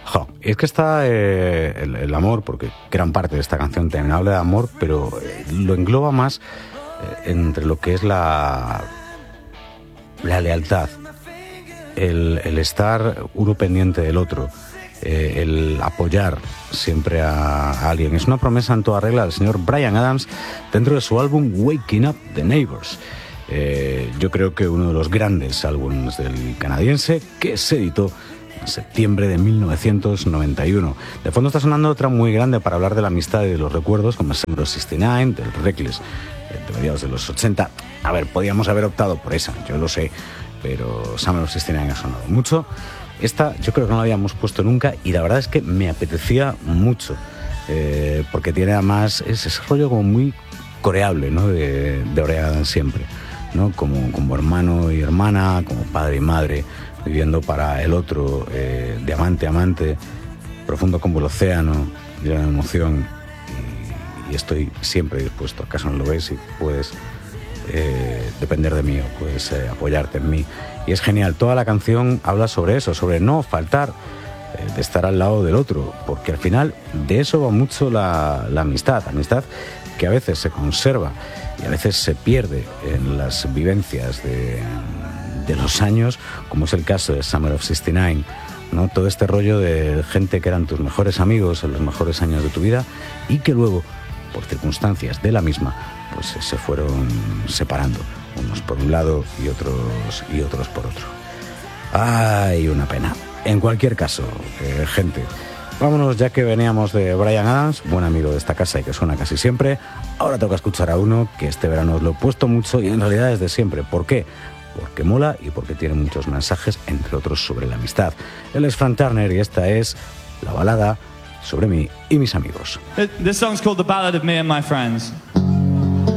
Es que está el amor, porque gran parte de esta canción también habla de amor, pero lo engloba más entre lo que es la lealtad, el estar uno pendiente del otro, el apoyar siempre a alguien. Es una promesa en toda regla del señor Bryan Adams dentro de su álbum Waking Up the Neighbors. Yo creo que uno de los grandes álbumes del canadiense, que se editó en septiembre de 1991. De fondo está sonando otra muy grande para hablar de la amistad y de los recuerdos, como Summer of '69, del Reckless de mediados de los 80. A ver, podíamos haber optado por esa, yo lo sé, pero Summer of '69 ha sonado mucho. Esta yo creo que no la habíamos puesto nunca y la verdad es que me apetecía mucho, porque tiene además ese rollo como muy coreable, ¿no? de Bryan Adams siempre, ¿no? Como hermano y hermana, como padre y madre, viviendo para el otro, de amante a amante, profundo como el océano, lleno de emoción, y estoy siempre dispuesto, acaso no lo ves, y puedes depender de mí, o puedes apoyarte en mí. Y es genial, toda la canción habla sobre eso, sobre no faltar, de estar al lado del otro, porque al final de eso va mucho la amistad que a veces se conserva y a veces se pierde en las vivencias de los años, como es el caso de Summer of '69, ¿no? Todo este rollo de gente que eran tus mejores amigos en los mejores años de tu vida y que luego, por circunstancias de la misma, pues se fueron separando, unos por un lado y otros por otro. ¡Ay, una pena! En cualquier caso, gente, vámonos, ya que veníamos de Bryan Adams, buen amigo de esta casa y que suena casi siempre. Ahora toca escuchar a uno que este verano os lo he puesto mucho y en realidad desde siempre. ¿Por qué? Porque mola y porque tiene muchos mensajes, entre otros sobre la amistad. Él es Frank Turner y esta es la balada sobre mí y mis amigos. This song's called The Ballad of Me and My Friends.